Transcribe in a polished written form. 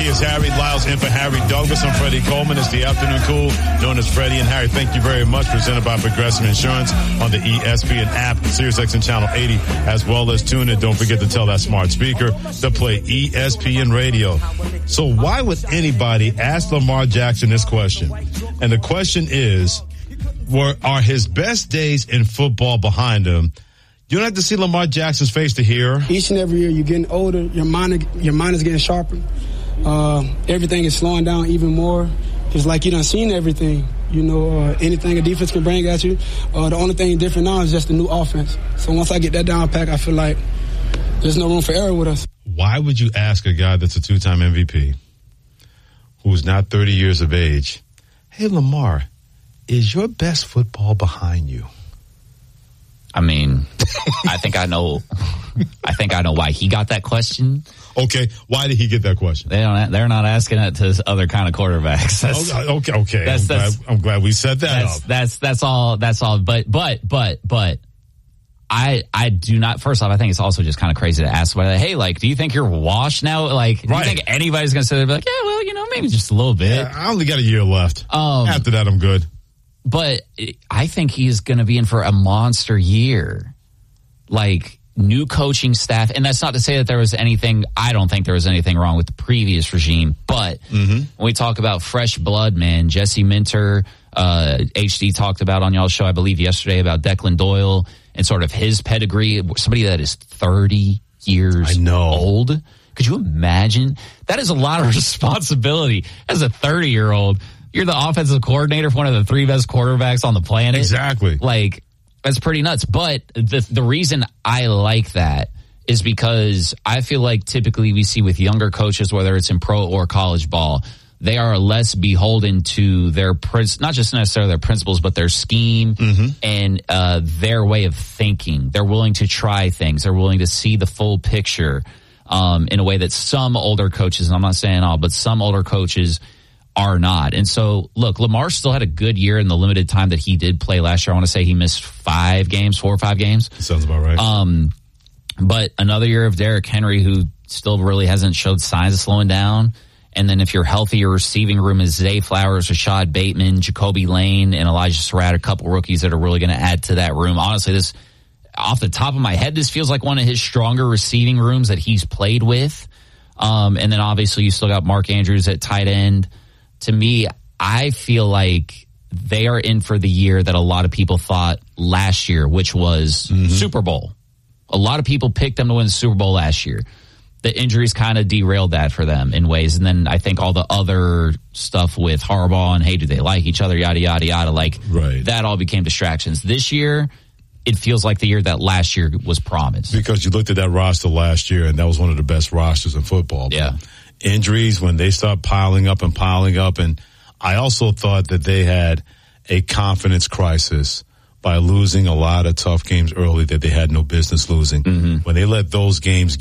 is Harry Lyles in for Harry Douglas. I'm Freddie Coleman. It's the Afternoon Cool, known as Freddie and Harry. Thank you very much. Presented by Progressive Insurance on the ESPN app, SiriusXM Channel 80, as well as tune in. Don't forget to tell that smart speaker to play ESPN Radio. So why would anybody ask Lamar Jackson this question? And the question is, are his best days in football behind him? You don't have to see Lamar Jackson's face to hear. Each and every year you're getting older, your mind is getting sharper. Everything is slowing down even more. It's like you done seen everything. You know, anything a defense can bring at you. The only thing different now is just the new offense. So once I get that down pack, I feel like there's no room for error with us. Why would you ask a guy that's a two-time MVP, who's not 30 years of age, hey, Lamar, is your best football behind you? I mean, I think I know why he got that question. Okay, why did he get that question? They're not asking it to other kind of quarterbacks. Okay. I'm glad we set that up. That's all. But I do not. First off, I think it's also just kind of crazy to ask somebody, hey, like, do you think you're washed now? Like, do you think anybody's going to sit there and be like, yeah, well, you know, maybe just a little bit. Yeah, I only got a year left. After that, I'm good. But I think he's going to be in for a monster year. Like, new coaching staff. And that's not to say that I don't think there was anything wrong with the previous regime. But when we talk about fresh blood, man, Jesse Minter, HD talked about on y'all's show, I believe yesterday, about Declan Doyle and sort of his pedigree. Somebody that is 30 years old. Could you imagine? That is a lot of responsibility as a 30-year-old. You're the offensive coordinator for one of the three best quarterbacks on the planet. Exactly. Like, that's pretty nuts. But the reason I like that is because I feel like typically we see with younger coaches, whether it's in pro or college ball, they are less beholden to their, not just necessarily their principles, but their scheme and their way of thinking. They're willing to try things. They're willing to see the full picture in a way that some older coaches, and I'm not saying all, but some older coaches are not. And so, look, Lamar still had a good year in the limited time that he did play last year. I want to say he missed 4 or 5 games. Sounds about right. But another year of Derrick Henry, who still really hasn't showed signs of slowing down. And then if your healthier receiving room is Zay Flowers, Rashad Bateman, Jacoby Lane, and Elijah Surratt, a couple rookies that are really going to add to that room. Honestly, this, off the top of my head, this feels like one of his stronger receiving rooms that he's played with. And then obviously you still got Mark Andrews at tight end. To me, I feel like they are in for the year that a lot of people thought last year, which was Super Bowl. A lot of people picked them to win the Super Bowl last year. The injuries kind of derailed that for them in ways. And then I think all the other stuff with Harbaugh and, hey, do they like each other, yada, yada, yada, that all became distractions. This year, it feels like the year that last year was promised. Because you looked at that roster last year, and that was one of the best rosters in football. Yeah. Injuries, when they start piling up, and I also thought that they had a confidence crisis by losing a lot of tough games early that they had no business losing. When they let those games